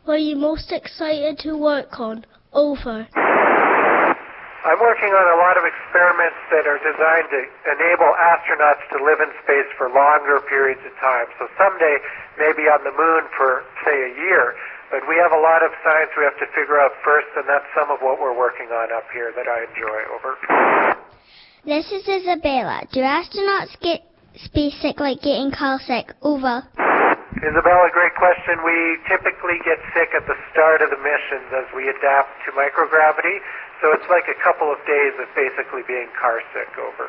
were you most excited to work on? Over. I'm working on a lot of experiments that are designed to enable astronauts to live in space for longer periods of time. So someday, maybe on the moon for, say, a year. But we have a lot of science we have to figure out first, and that's some of what we're working on up here that I enjoy. Over. This is Isabella. Do astronauts get space-sick like getting car sick? Over. Isabella, great question. We typically get sick at the start of the missions as we adapt to microgravity. So it's like a couple of days of basically being car sick.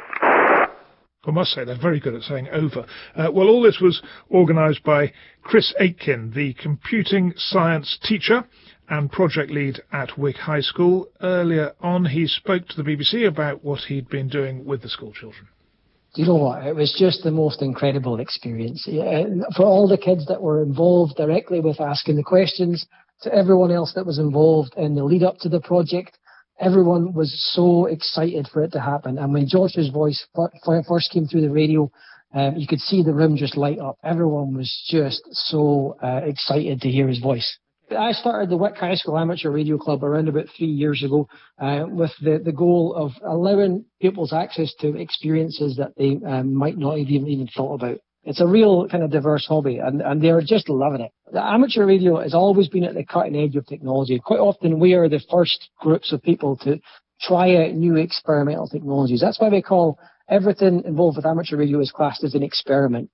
Over. I must say, they're very good at saying over. Well, all this was organised by Chris Aitken, the computing science teacher and project lead at Wick High School. Earlier on, he spoke to the BBC about what he'd been doing with the school children. Do you know what? It was just the most incredible experience. For all the kids that were involved directly with asking the questions, to everyone else that was involved in the lead up to the project, everyone was so excited for it to happen. And when Josh's voice first came through the radio, you could see the room just light up. Everyone was just so excited to hear his voice. I started the Wick High School Amateur Radio Club around about 3 years ago with the goal of allowing pupils access to experiences that they might not have even thought about. It's a real kind of diverse hobby, and they're just loving it. The amateur radio has always been at the cutting edge of technology. Quite often we are the first groups of people to try out new experimental technologies. That's why we call everything involved with amateur radio is classed as an experiment.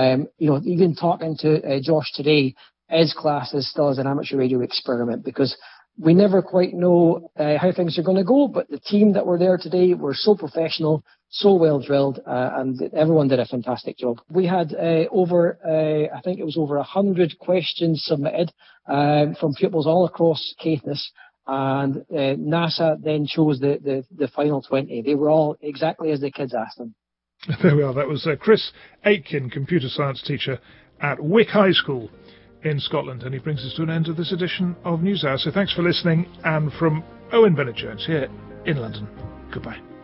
Even talking to Josh today is classed as still as an amateur radio experiment, because we never quite know how things are going to go, but the team that were there today were so professional, so well drilled, and everyone did a fantastic job. We had I think it was over 100 questions submitted from pupils all across Caithness, and NASA then chose the final 20. They were all exactly as the kids asked them. There we are. That was Chris Aitken, computer science teacher at Wick High School in Scotland, and he brings us to an end of this edition of NewsHour. So thanks for listening, and from Owen Bennett-Jones here in London, goodbye.